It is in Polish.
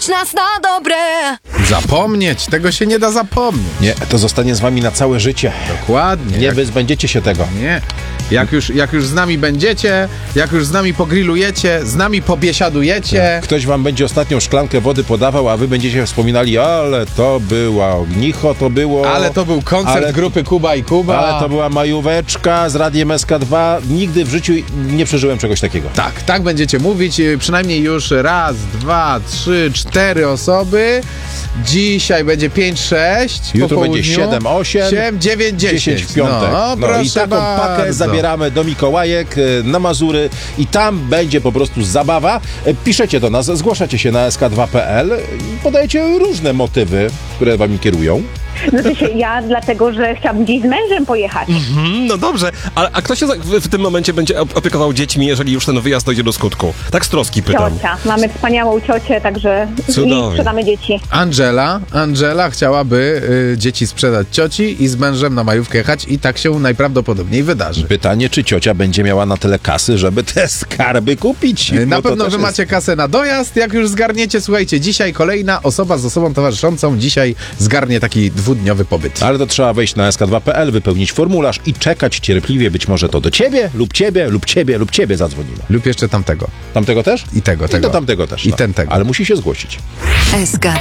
Zapomnieć nas na dobre. Zapomnieć? Tego się nie da zapomnieć. Nie, to zostanie z wami na całe życie. Dokładnie. Nie wyzbędziecie się tego. Nie. Jak już z nami będziecie, jak już z nami pogrillujecie, z nami pobiesiadujecie. Ktoś wam będzie ostatnią szklankę wody podawał, a wy będziecie wspominali, ale to była ognicho, to było... Ale to był koncert grupy Kuba i Kuba. Ale to była majóweczka z Radiem SK2. Nigdy w życiu nie przeżyłem czegoś takiego. Tak będziecie mówić, przynajmniej już raz, 2, 3, 4 osoby. Dzisiaj będzie 5, 6. Jutro będzie 7, 8, 7, 9, 10 w piątek. proszę i taką pakę bardzo. zabieramy do Mikołajek na Mazury i tam będzie po prostu zabawa. Piszecie do nas, zgłaszacie się na sk2.pl i podajecie różne motywy, które wami kierują. Znaczy się ja dlatego, że chciałabym gdzieś z mężem pojechać. No dobrze, a kto się w tym momencie będzie opiekował dziećmi, jeżeli już ten wyjazd dojdzie do skutku? Tak z troski pytam. Ciocia. Mamy wspaniałą ciocię, także Cudownie. i sprzedamy dzieci. Angela chciałaby dzieci sprzedać cioci i z mężem na majówkę jechać i tak się najprawdopodobniej wydarzy. Pytanie, czy ciocia będzie miała na tyle kasy, żeby te skarby kupić? Na Bo to pewno też wy jest- macie kasę na dojazd, jak już zgarniecie, słuchajcie, dzisiaj kolejna osoba z osobą towarzyszącą dzisiaj zgarnie taki 2-dniowy pobyt. Ale to trzeba wejść na sk2.pl, wypełnić formularz i czekać cierpliwie. Być może to do ciebie lub ciebie lub ciebie lub ciebie zadzwonimy. Lub jeszcze tamtego. Tamtego też? I tego. I do tamtego też. I ten tego. Ale musi się zgłosić. SK2